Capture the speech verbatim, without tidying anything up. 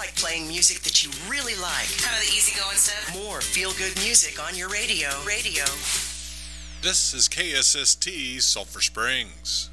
like playing music that you really like. Kind of the easygoing stuff. More feel-good music on your radio. Radio. This is K S S T Sulphur Springs.